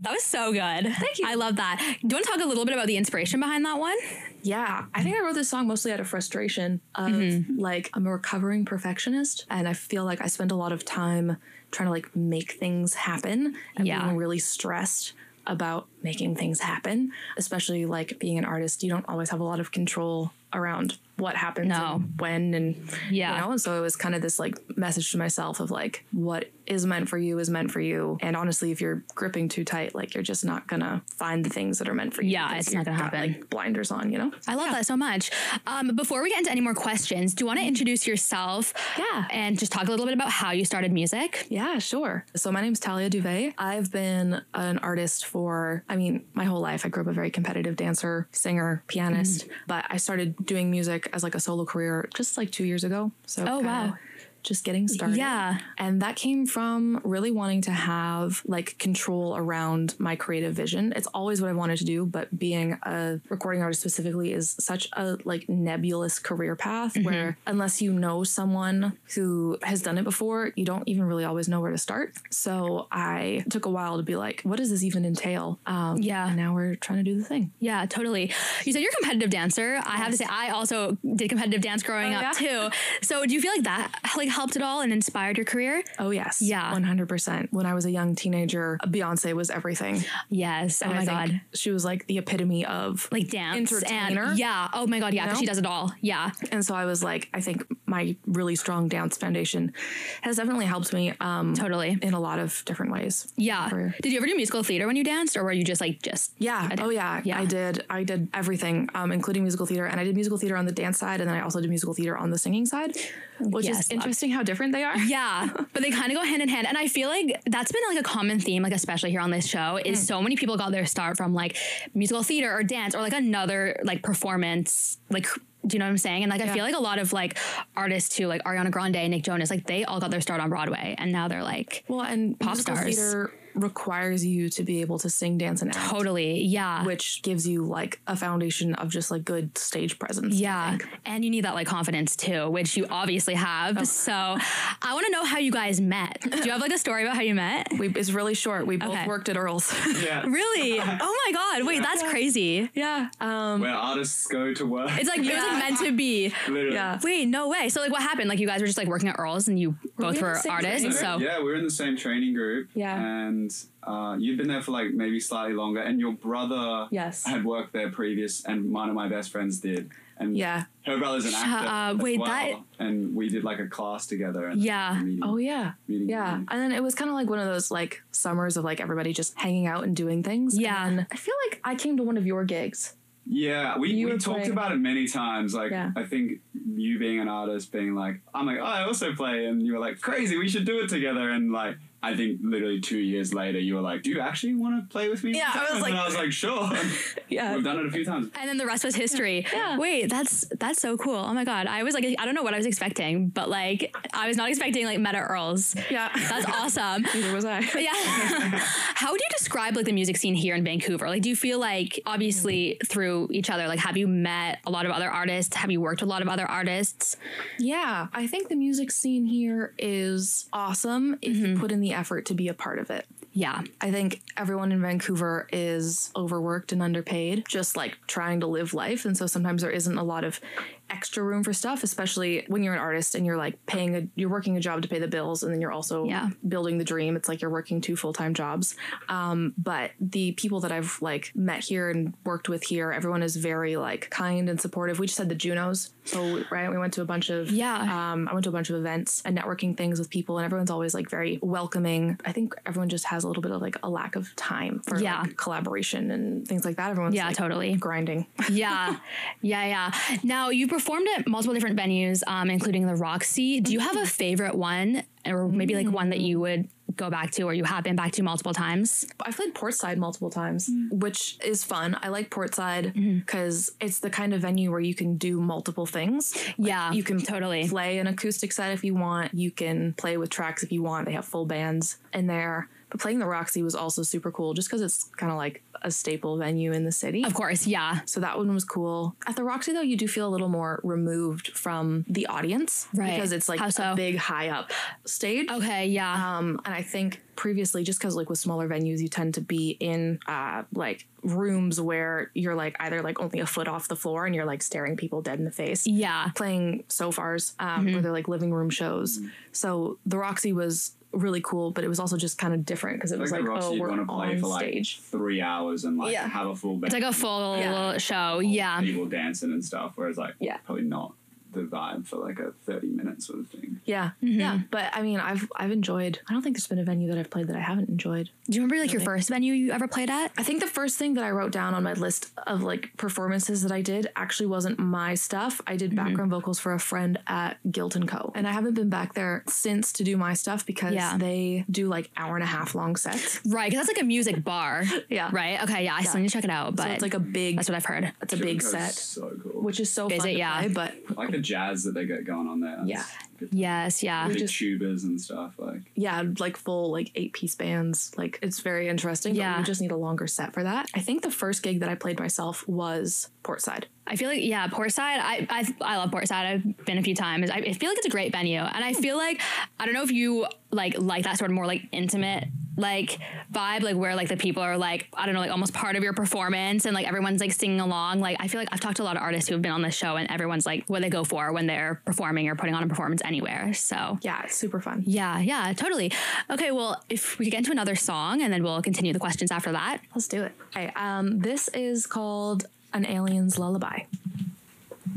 That was so good. Thank you. I love that. Do you want to talk a little bit about the inspiration behind that one? Yeah, I think I wrote this song mostly out of frustration of like, I'm a recovering perfectionist and I feel like I spend a lot of time trying to like make things happen and being really stressed about making things happen, especially like being an artist. You don't always have a lot of control around what happens and when and you know, and so it was kind of this like message to myself of like, what is meant for you is meant for you, and honestly if you're gripping too tight, like you're just not gonna find the things that are meant for you. It's not gonna happen. Like blinders on, you know. I love that so much. Before we get into any more questions, do you want to introduce yourself and just talk a little bit about how you started music? Yeah, sure. So my name's Talia Duvet. I've been an artist for, I mean, my whole life. I grew up a very competitive dancer, singer, pianist, but I started doing music as like a solo career just like 2 years ago. So just getting started. Yeah. And that came from really wanting to have like control around my creative vision. It's always what I wanted to do, but being a recording artist specifically is such a like nebulous career path where unless you know someone who has done it before, you don't even really always know where to start. So I took a while to be like, what does this even entail? And now we're trying to do the thing. Yeah, totally. You said you're a competitive dancer. I have to say, I also did competitive dance growing up too. So do you feel like that like helped at all and inspired your career? Oh yes. Yeah. 100%. When I was a young teenager, Beyonce was everything. Yes. And oh my God. She was like the epitome of like dance entertainer. And oh my God. Yeah. You know? She does it all. Yeah. And so I was like, I think my really strong dance foundation has definitely helped me totally in a lot of different ways. Yeah. Did you ever do musical theater when you danced, or were you just yeah. Oh yeah. I did everything, including musical theater, and I did musical theater on the dance side, and then I also did musical theater on the singing side, which is interesting how different they are. Yeah. But they kind of go hand in hand. And I feel like that's been like a common theme, like especially here on this show, is so many people got their start from like musical theater or dance or like another like performance, like, do you know what I'm saying? And like, I feel like a lot of like artists too, like Ariana Grande, Nick Jonas, like they all got their start on Broadway and now they're like and pop stars. Theater requires you to be able to sing, dance, and act. Totally. Yeah. Which gives you like a foundation of just like good stage presence. Yeah. And you need that like confidence too, which you obviously have. So I want to know how you guys met. Do you have like a story about how you met? It's really short. We both worked at Earl's. Yeah. Really? Oh my God. Wait, that's crazy. Yeah. Where artists go to work. It's like, it was like meant to be. Literally. Yeah. Wait, no way. So like what happened? Like you guys were just like working at Earl's and you both were artists. So yeah, we were in the same training group. Yeah. And you'd been there for like maybe slightly longer, and your brother had worked there previous, and one of my best friends did. And her brother's an actor as well, and we did like a class together. And meeting. And then it was kind of like one of those like summers of like everybody just hanging out and doing things. Yeah. And I feel like I came to one of your gigs. Yeah, we talked about it many times. Like, I think you being an artist, being like, I'm like, oh, I also play, and you were like, crazy, we should do it together. And like, I think literally 2 years later, you were like, do you actually want to play with me? Yeah, I was like, sure. Yeah. We've done it a few times. And then the rest was history. Yeah. Wait, that's so cool. Oh my God. I was like, I don't know what I was expecting, but like, I was not expecting like Meta Earls. Yeah. That's awesome. Neither was I. Yeah. How would you describe like the music scene here in Vancouver? Like, do you feel like obviously through each other, like have you met a lot of other artists? Have you worked with a lot of other artists? Yeah. I think the music scene here is awesome if you put in the effort to be a part of it. Yeah. I think everyone in Vancouver is overworked and underpaid, just like trying to live life. And so sometimes there isn't a lot of extra room for stuff, especially when you're an artist and you're like you're working a job to pay the bills, and then you're also building the dream. It's like you're working 2 full-time jobs. But the people that I've like met here and worked with here, everyone is very like kind and supportive. We just had the Junos. So, we went to a bunch of, I went to a bunch of events and networking things with people, and everyone's always like very welcoming. I think everyone just has a little bit of like a lack of time for like, collaboration and things like that. Everyone's like, totally grinding. Yeah. Now you performed at multiple different venues, including the Roxy. Do you have a favorite one, or maybe like one that you would go back to, or you have been back to multiple times? I've played Portside multiple times, which is fun. I like Portside because it's the kind of venue where you can do multiple things. Like, you can play an acoustic set if you want. You can play with tracks if you want. They have full bands in there. But playing the Roxy was also super cool just because it's kind of like a staple venue in the city. Of course, yeah. So that one was cool. At the Roxy, though, you do feel a little more removed from the audience. Right. Because it's like a big high up stage. Okay, yeah. And I think previously, just because like with smaller venues, you tend to be in like rooms where you're like either like only a foot off the floor and you're like staring people dead in the face. Yeah. Playing sofars where they're like living room shows. So the Roxy was really cool, but it was also just kind of different because it was like, Roxy, we're on play for stage. Like 3 hours and like have a full band. It's like a full show. Yeah. People dancing and stuff, whereas like probably not the vibe for like a 30-minute sort of thing. Yeah. Yeah. But I mean, I've enjoyed, I don't think there's been a venue that I've played that I haven't enjoyed. Do you remember like your first venue you ever played at? I think the first thing that I wrote down on my list of like performances that I did actually wasn't my stuff. I did background vocals for a friend at Guilt & Co. And I haven't been back there since to do my stuff because they do like 1.5 hour long sets. Right. Because that's like a music bar. Yeah. Right. Okay. Yeah. I still need to check it out. But so it's like a big, that's what I've heard. It's a big set. So cool. Which is so fun to play, but like the jazz that they get going on there. Yes. Yeah. Big tubas and stuff like full like 8-piece bands. Like it's very interesting. Yeah. But you just need a longer set for that. I think the first gig that I played myself was Portside. I feel like, Portside, I love Portside. I've been a few times. I feel like it's a great venue. And I feel like, I don't know if you like that sort of more like intimate like vibe, like where like the people are like, I don't know, like almost part of your performance and like everyone's like singing along. Like I feel like I've talked to a lot of artists who have been on this show and everyone's like what they go for when they're performing or putting on a performance anywhere. So yeah, it's super fun. Yeah, totally. Okay, well, if we could get into another song and then we'll continue the questions after that. Let's do it. Okay, this is called An Alien's Lullaby.